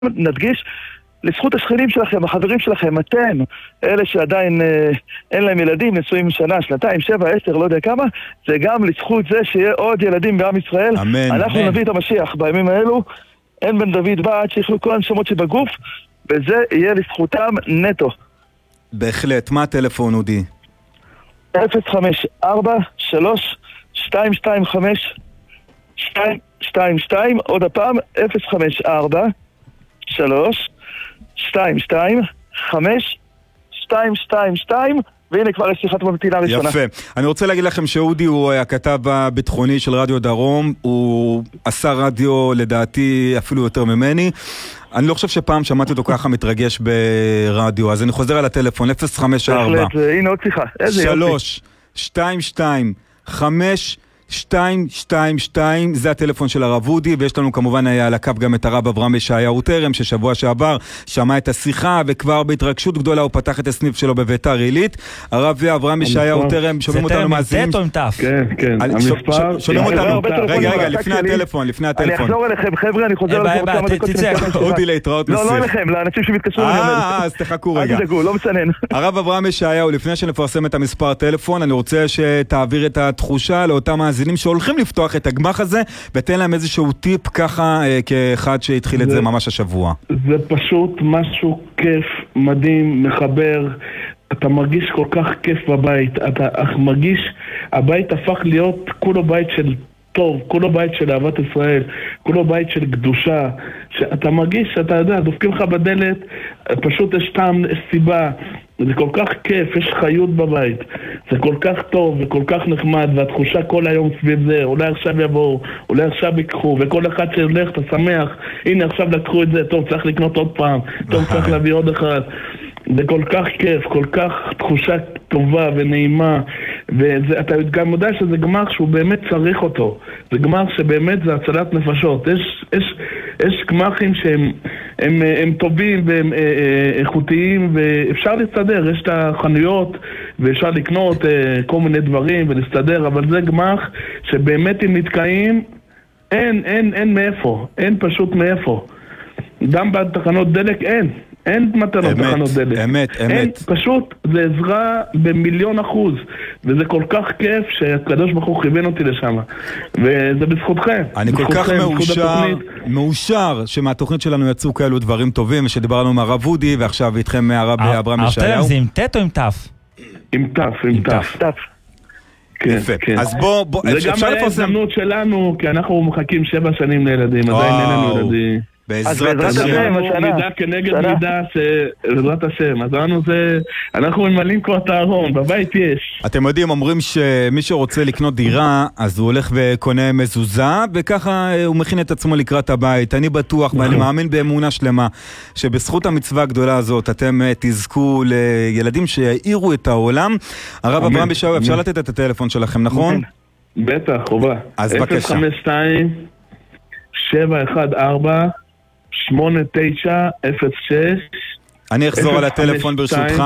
נדגיש, לזכות השכנים שלכם, החברים שלכם, אתם, אלה שעדיין אין להם ילדים, נשואים שנה, שנתיים, 7, 10, לא יודע כמה, זה גם לזכות זה שיהיה עוד ילדים בעם ישראל. אמן. אנחנו אמן. נביא את המשיח בימים האלו, אין בן דוד בא עד שיכלו כל הנשמות שבגוף, וזה יהיה לזכותם נטו. בהחלט, מה הטלפון, אודי? 054-3-225-222, עוד הפעם 054-3-225-222, והנה כבר יש שיחת ממתינה ראשונה. יפה. אני רוצה להגיד לכם שאודי הוא הכתב הביטחוני של רדיו דרום, הוא עשה רדיו לדעתי אפילו יותר ממני. אני לא חושב שפעם שמעתי אותו ככה מתרגש ברדיו, אז אני חוזר על הטלפון 054 הנה עוד שיחה. 3-2-2-5-2-2-2, זה הטלפון של הרב אודי, ויש לנו כמובן על הקו גם את הרב אברהם ישעיהו תרם, ששבוע שעבר שמע את השיחה, וכבר בהתרגשות גדולה הוא פתח את הסניף שלו בביתר עילית. הרב אברהם ישעיהו תרם, שומעים אותנו מאזינים. זה תרם עם טף. כן, כן. שומעים אותנו. רגע, לפני הטלפון. אני אחזור אליכם, חבר'ה, אני חוזר אליכם. אודי להתראות נסיך. לא אליכם, לאנשים שמתקשרו. אז תחכו רגע. אל תדאגו, לא מצנן. הרב אברהם ישעיהו, לפני שנפרסם את המספר טלפון, אני רוצה שתעביר את התחושה לאותם מאזינים שהולכים לפתוח את הגמח הזה, ותן להם איזשהו טיפ ככה, כאחד שהתחיל את זה ממש השבוע. זה פשוט משהו כיף, מדהים, מחבר. אתה מרגיש כל כך כיף בבית. אתה מרגיש, הבית הפך להיות כולו בית של טוב, כולו בית של אהבת ישראל, כולו בית של קדושה, שאתה מרגיש, אתה יודע, דופקים לך בדלת, פשוט יש טעם, יש סיבה, זה כל כך כיף, יש חיות בבית, זה כל כך טוב וכל כך נחמד, והתחושה כל היום סביב זה, אולי עכשיו יבואו, אולי עכשיו ייקחו, וכל אחד שהולך, אתה שמח, הנה עכשיו לקחו את זה, טוב, צריך לקנות עוד פעם, טוב, צריך להביא עוד אחד. זה כל כך כיף, כל כך תחושה טובה ונעימה, ואתה גם יודע שזה גמר שהוא באמת צריך אותו. זה גמר שבאמת זה הצלת נפשות. יש גמרים שהם טובים והם איכותיים ואפשר להסתדר. יש את החנויות ואפשר לקנות כל מיני דברים ולהסתדר, אבל זה גמר שבאמת אם נתקעים אין מאיפה, אין פשוט מאיפה. גם בתחנות דלק אין מתנות תחנות דלק. אמת. פשוט זה עזרה ב1,000,000%. וזה כל כך כיף שהקדוש ברוך הוא כיוון אותי לשם. וזה בזכותכם. אני כל כך מאושר שמהתוכנית שלנו יצאו כאלו דברים טובים, שדיברנו עם הרב אודי, ועכשיו איתכם מהרב אברהם ישעיהו. זה עם טט או עם טף? עם טף. יפה. אז בוא, זה גם היה הזדמנות שלנו, כי אנחנו מחכים 7 שנים לילדים, עדיין אין לנו ילדים. בעזרת השם. מידה כנגד מידה בעזרת השם. אז אנחנו ממלאים כבר את הארון, בבית יש. אתם יודעים, אומרים שמי שרוצה לקנות דירה, אז הוא הולך וקונה מזוזה, וככה הוא מכין את עצמו לקראת הבית. אני בטוח, ואני מאמין באמונה שלמה, שבזכות המצווה הגדולה הזאת, אתם תזכו לילדים שיעירו את העולם. הרב אברהם ישעיהו, אפשר לתת את הטלפון שלכם, נכון? בטח, חובה. אז בבקשה. 052-714-8906. אני אחזור על הטלפון ברשותך,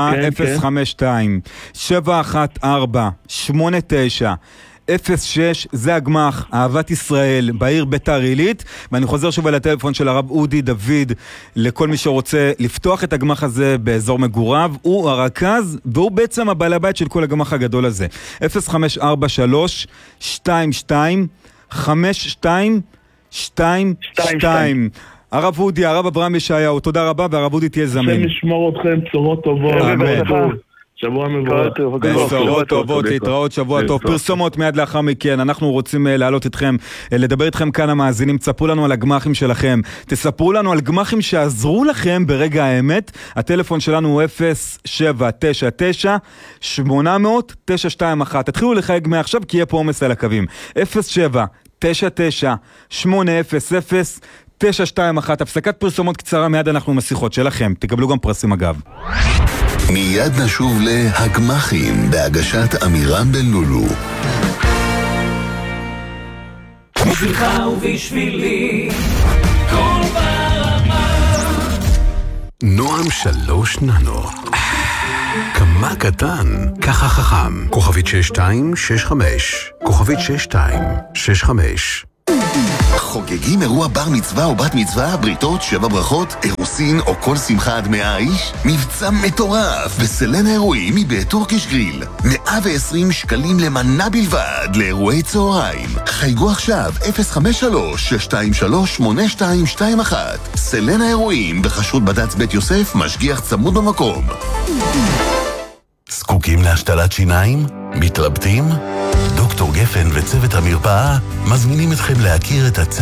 052-714-8906, זה הגמח, אהבת ישראל, בעיר ביתר עילית, ואני חוזר שוב על הטלפון של הרב אודי דוד, לכל מי שרוצה לפתוח את הגמח הזה באזור מגוריו, הוא הרכז, והוא בעצם הבעל הבית של כל הגמח הגדול הזה. 0543-22-52-2-2 הרב אודי, הרב אברהם ישעיהו, תודה רבה, והרב אודי תהיה זמין. השם ישמור אתכם, בשורות טובות. שבוע מבורך. בשורות טובות, להתראות, שבוע טוב. פרסומות מיד לאחר מכן, אנחנו רוצים לעלות איתכם, לדבר איתכם כאן המאזינים, תספרו לנו על הגמחים שלכם, תספרו לנו על גמחים שעזרו לכם ברגע האמת. הטלפון שלנו הוא 0799-800-921. תתחילו לחייג מעכשיו כי יהיה פה עומס על הקווים. 0799-800-921. הפסקת פרסומות קצרה, מיד אנחנו עם השיחות שלכם, תקבלו גם פרסים אגב. מיד נשוב להגמחים בהגשת אמירם בן לולו. בשבילך ובשבילי כל ברמה. נועם 3 ננו, כמה קטן, ככה חכם. כוכבית 6265, כוכבית 6265. חוגגים אירוע בר מצווה או בת מצווה, בריתות, 7 ברכות, אירוסין או כל שמחה עד 100 איש? מבצע מטורף בסלן האירועים מבית טורקיש גריל. 120 שקלים למנה בלבד לאירועי צהריים. חייגו עכשיו 053-623-8221. סלן האירועים בחשרות בד"ץ בית יוסף, משגיח צמוד במקום. זקוקים להשתלת שיניים? מתלבטים? דוקטור גפן וצוות המרפאה מזמינים אתכם להכיר את